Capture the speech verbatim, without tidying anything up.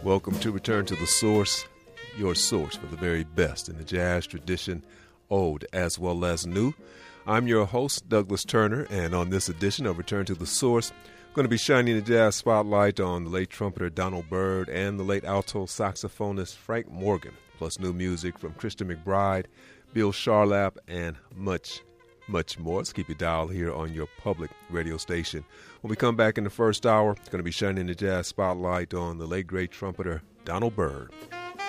Welcome to Return to the Source, your source for the very best in the jazz tradition, old as well as new. I'm your host, Douglas Turner, and on this edition of Return to the Source, I'm going to be shining the jazz spotlight on the late trumpeter Donald Byrd and the late alto saxophonist Frank Morgan, plus new music from Christian McBride, Bill Charlap, and much, much more. Let's keep your dial here on your public radio station. When we come back in the first hour, it's going to be shining the jazz spotlight on the late, great trumpeter Donald Byrd.